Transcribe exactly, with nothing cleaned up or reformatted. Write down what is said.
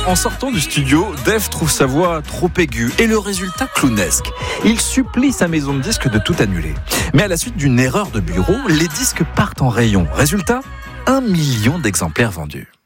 En sortant du studio, Dave trouve sa voix trop aiguë et le résultat clownesque. Il supplie sa maison de disques de tout annuler. Mais à la suite d'une erreur de bureau, les disques partent en rayon. Résultat, un million d'exemplaires vendus.